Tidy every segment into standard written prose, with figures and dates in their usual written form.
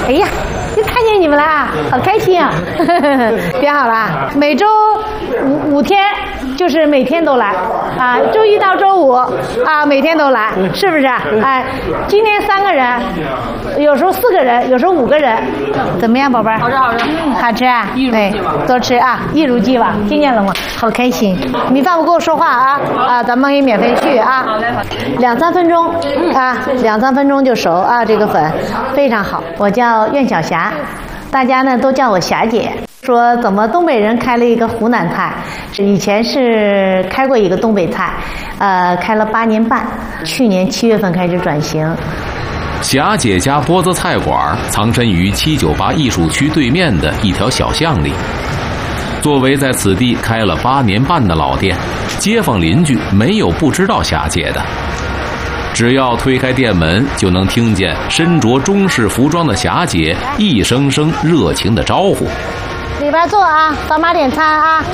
哎呀，又看见你们了啊，好开心啊！挺好啦，每周五天，就是每天都来啊，周一到周五啊，每天都来，是不是？哎，今天3个人，有时候4个人，有时候5个人，怎么样，宝贝儿？ 好吃好吃， 好吃啊！对，多吃啊，一如既往，听见了吗？好开心！米饭不够说话啊啊，咱们可以免费去啊。2、3分钟啊，2、3分钟就熟啊，这个粉非常好。我叫苑小霞，大家呢都叫我霞姐。说怎么东北人开了一个湖南菜，以前是开过一个东北菜，开了8年半，去年7月份开始转型。 霞姐家波子菜馆藏身于798艺术区对面的一条小巷里。作为在此地开了8年半的老店，街坊邻居没有不知道霞姐的。只要推开店门，就能听见身着中式服装的霞姐一声声热情的招呼。 里边坐啊，扫码点餐啊。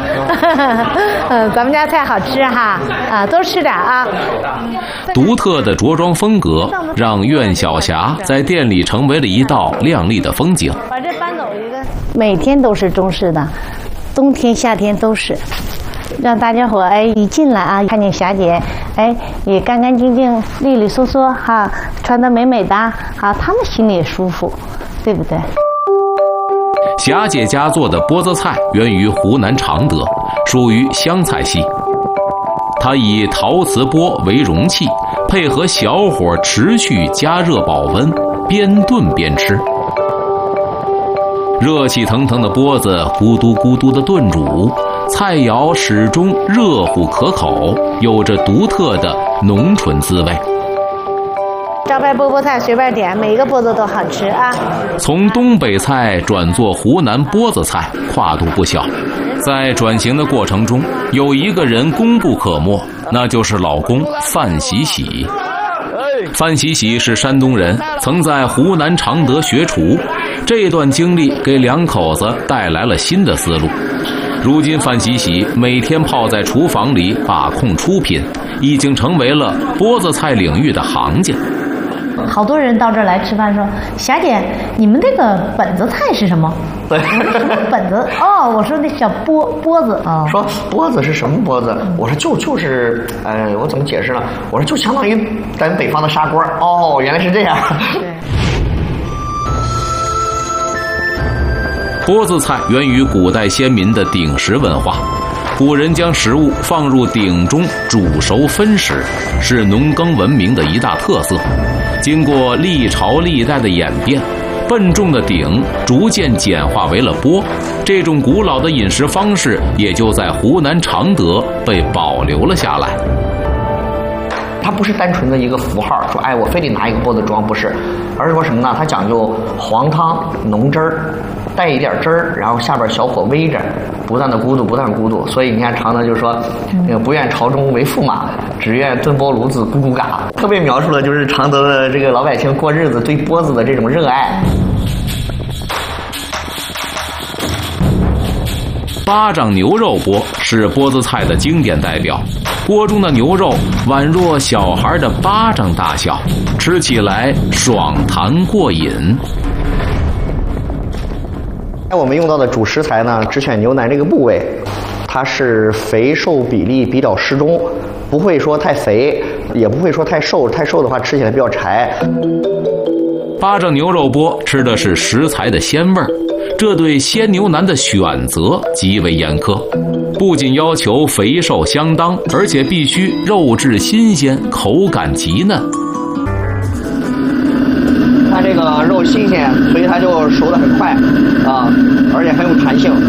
咱们家菜好吃哈，啊，多吃点啊。 独特的着装风格让苑小霞在店里成为了一道亮丽的风景。 把这搬走一个，每天都是中式的，冬天夏天都是。让大家伙一进来啊，看见霞姐也干干净净、利利索索哈，穿得美美的啊，他们心里也舒服，对不对？ 霞姐家做的波子菜源于湖南常德，属于湘菜系。它以陶瓷钵为容器，配合小火持续加热保温，边炖边吃。热气腾腾的钵子咕嘟咕嘟的炖煮，菜肴始终热乎可口，有着独特的浓醇滋味。 招牌钵菜随便点，每一个钵子都好吃啊。 从东北菜转做湖南钵子菜，跨度不小。在转型的过程中，有一个人功不可没，那就是老公范喜喜。范喜喜是山东人，曾在湖南常德学厨，这段经历给2口子带来了新的思路。如今范喜喜每天泡在厨房里把控出品，已经成为了钵子菜领域的行家。 好多人到这儿来吃饭说，霞姐，你们这个本子菜是什么？ 对， 什么本子？哦，我说那小钵子啊。 说钵子是什么钵子？我说就是，我怎么解释呢？我说就相当于咱北方的砂锅。哦，原来是这样。 对。 钵子菜源于古代先民的鼎食文化，古人将食物放入鼎中煮熟分食，是农耕文明的一大特色。经过历朝历代的演变，笨重的鼎逐渐简化为了钵，这种古老的饮食方式也就在湖南常德被保留了下来。 它不是单纯的一个符号，说我非得拿一个钵子装，不是，而是说什么呢？它讲究黄汤浓汁儿，带一点汁儿，然后下边小火煨着，不断的咕嘟，不断咕嘟。所以你看常德就说，不愿朝中为驸马，只愿炖钵炉子咕咕嘎，特别描述了就是常德的这个老百姓过日子对钵子的这种热爱。 巴掌牛肉钵是钵子菜的经典代表，锅中的牛肉宛若小孩的巴掌大小，吃起来爽弹过瘾。 我们用到的主食材呢，只选牛腩这个部位，它是肥瘦比例比较适中，不会说太肥，也不会说太瘦，太瘦的话吃起来比较柴。 巴掌牛肉钵吃的是食材的鲜味儿，这对鲜牛腩的选择极为严苛，不仅要求肥瘦相当，而且必须肉质新鲜，口感极嫩。 它这个肉新鲜，所以它就熟得很快啊，而且很有弹性。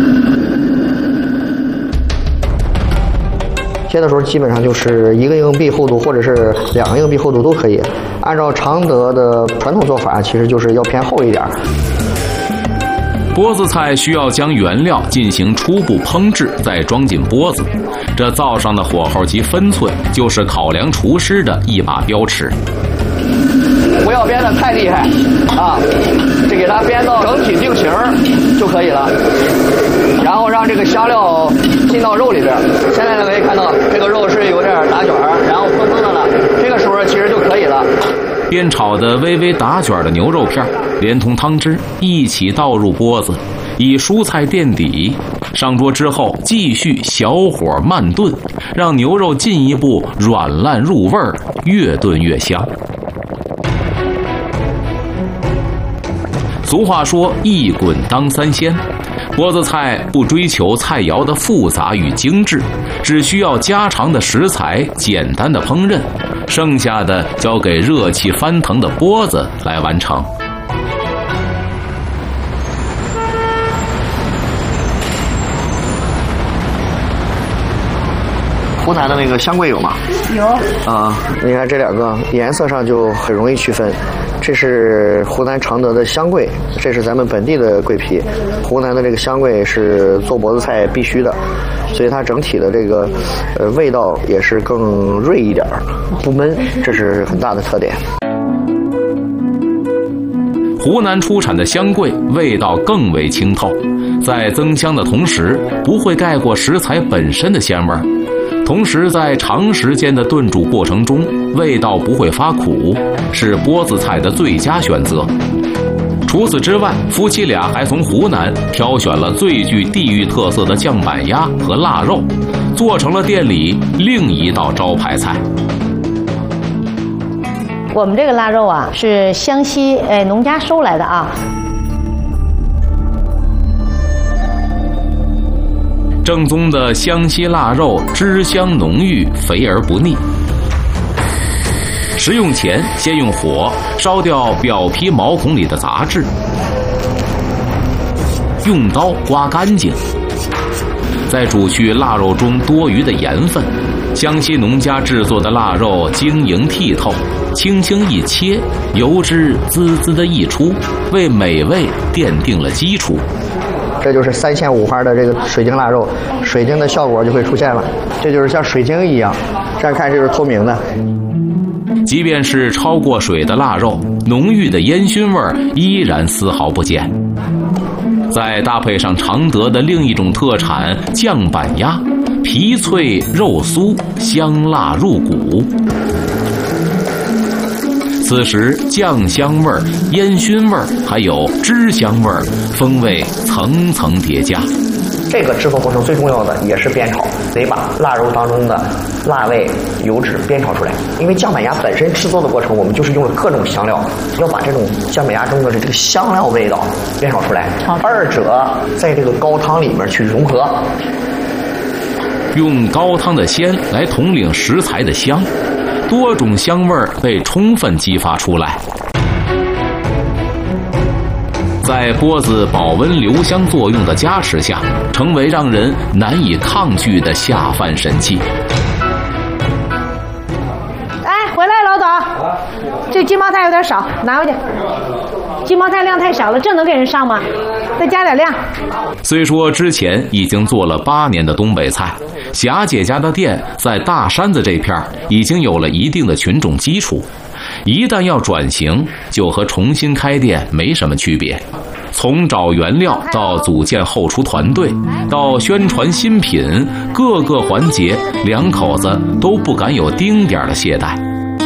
切的时候基本上就是1个硬币厚度或者是2个硬币厚度都可以。按照常德的传统做法，其实就是要偏厚一点。 钵子菜需要将原料进行初步烹制，再装进钵子。这灶上的火候及分寸，就是考量厨师的一把标尺。 不要煸得太厉害啊，这给它煸到整体定型就可以了。然后让这个香料进到肉里边。现在呢可以看到这个肉是有点打卷，然后蓬蓬的了，这个时候其实就可以了。 煸炒的微微打卷的牛肉片连同汤汁一起倒入钵子，以蔬菜垫底。上桌之后继续小火慢炖，让牛肉进一步软烂入味儿，越炖越香。俗话说一滚当三鲜，钵子菜不追求菜肴的复杂与精致，只需要家常的食材，简单的烹饪，剩下的交给热气翻腾的钵子来完成。 湖南的那个香桂有吗？ 有啊，你看这两个颜色上就很容易区分，这是湖南常德的香桂，这是咱们本地的桂皮。湖南的这个香桂是做钵子菜必须的，所以它整体的这个味道也是更锐一点，不闷，这是很大的特点。 湖南出产的香桂味道更为清透，在增香的同时不会盖过食材本身的鲜味儿，同时在长时间的炖煮过程中味道不会发苦，是钵子菜的最佳选择。除此之外，夫妻俩还从湖南挑选了最具地域特色的酱板鸭和腊肉，做成了店里另一道招牌菜。 我们这个腊肉啊，是湘西农家收来的啊。 正宗的湘西腊肉，汁香浓郁，肥而不腻。食用前，先用火烧掉表皮毛孔里的杂质，用刀刮干净，再煮去腊肉中多余的盐分。湘西农家制作的腊肉晶莹剔透，轻轻一切，油脂滋滋的溢出，为美味奠定了基础。 这就是3线5花的这个水晶腊肉，水晶的效果就会出现了，这就是像水晶一样，这样看就是透明的。 即便是焯过水的腊肉，浓郁的烟熏味依然丝毫不减。再搭配上常德的另一种特产酱板鸭，皮脆肉酥，香辣入骨。此时酱香味儿、烟熏味儿还有汁香味儿，风味层层叠加。 这个制作过程最重要的也是煸炒，得把腊肉当中的辣味、油脂煸炒出来。因为酱板鸭本身制作的过程，我们就是用了各种香料，要把这种酱板鸭中的这个香料味道煸炒出来，二者在这个高汤里面去融合。 用高汤的鲜来统领食材的香，多种香味被充分激发出来。在钵子保温留香作用的加持下，成为让人难以抗拒的下饭神器。 哎，回来老董，这金毛菜有点少，拿回去。金毛菜量太少了，这能给人上吗？再加点量。 虽说之前已经做了8年的东北菜，霞姐家的店在大山子这片已经有了一定的群众基础，一旦要转型，就和重新开店没什么区别。从找原料到组建后厨团队，到宣传新品，各个环节两口子都不敢有丁点的懈怠。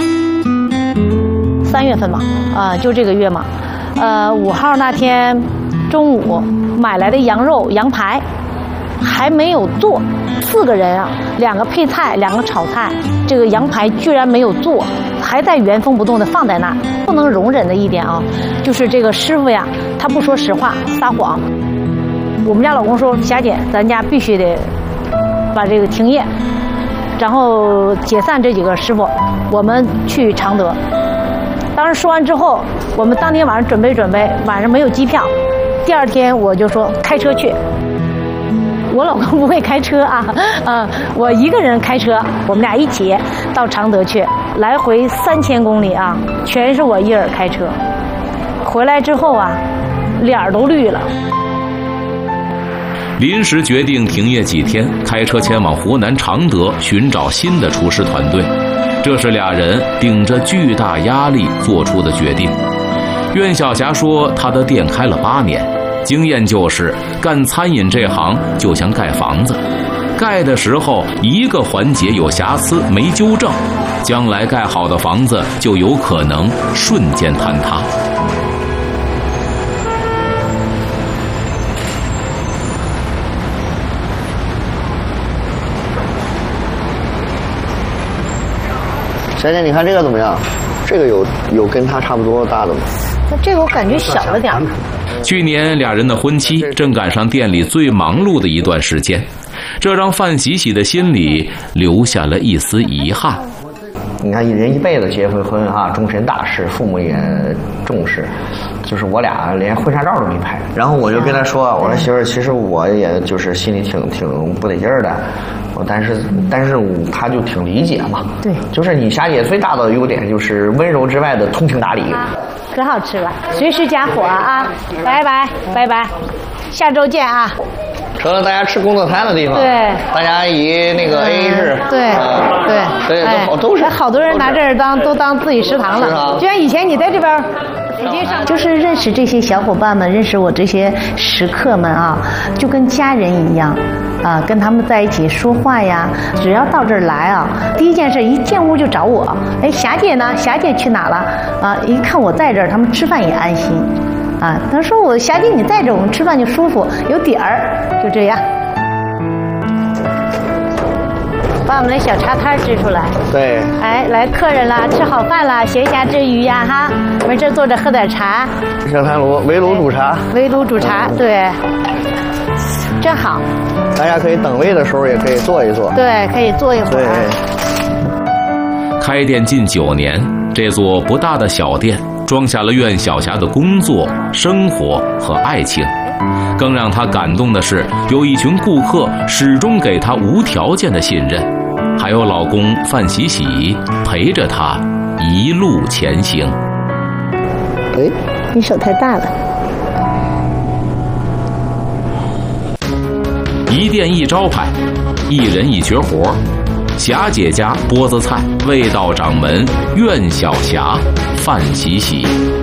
3月份嘛，就这个月嘛，5号那天中午买来的羊肉羊排还没有做，4个人啊，2个配菜，2个炒菜，这个羊排居然没有做，还在原封不动的放在那儿。不能容忍的一点啊，就是这个师傅呀，他不说实话，撒谎。我们家老公说，霞姐，咱家必须得把这个停业，然后解散这几个师傅，我们去常德。当时说完之后，我们当天晚上准备，晚上没有机票，第2天我就说开车去。我老公不会开车啊，我一个人开车，我们俩一起到常德去，来回3000公里啊，全是我一人开车。回来之后啊，脸儿都绿了。 临时决定停业几天，开车前往湖南常德寻找新的厨师团队。这是俩人顶着巨大压力做出的决定。苑小霞说，她的店开了8年，经验就是干餐饮这行就像盖房子，盖的时候一个环节有瑕疵没纠正， 将来盖好的房子就有可能瞬间坍塌。 小姐，你看这个怎么样？这个有跟它差不多大的吗？ 那这个我感觉小了点。 去年俩人的婚期正赶上店里最忙碌的一段时间，这让范喜喜的心里留下了一丝遗憾。 你看，人一辈子结婚啊，终身大事，父母也重视。就是我俩连婚纱照都没拍，然后我就跟他说，我说媳妇儿，其实我也就是心里挺不得劲儿的，但是他就挺理解嘛。 对， 就是你霞姐最大的优点就是温柔之外的通情达理。 可好吃了，随时加火啊！拜拜拜拜，下周见啊！ 成了大家吃工作餐的地方。 对， 大家以那个 AA 制。 对， 都是好多人拿这儿都当自己食堂了。就像以前你在这边直接上，就是认识这些小伙伴们，认识我这些食客们啊，就跟家人一样。啊，跟他们在一起说话呀，只要到这儿来啊，第一件事一进屋就找我。哎，霞姐呢？霞姐去哪了？啊，一看我在这儿，他们吃饭也安心。啊，他说我霞姐你在这儿，我们吃饭就舒服，有点儿，就这样。把我们的小茶摊支出来。 对。 哎，来客人啦，吃好饭啦，闲暇之余呀，哈，没事坐着喝点茶。 小炭炉，围炉煮茶。 围炉煮茶，对。真好， 大家可以等位的时候也可以坐一坐。 对，可以坐一会儿。 开店近9年，这座不大的小店装下了苑小霞的工作、生活和爱情。更让她感动的是，有一群顾客始终给她无条件的信任，还有老公范喜喜陪着她一路前行。 哎，你手太大了。 一店一招牌，一人一绝活，霞姐家波子菜，味道掌门苑小霞范喜喜。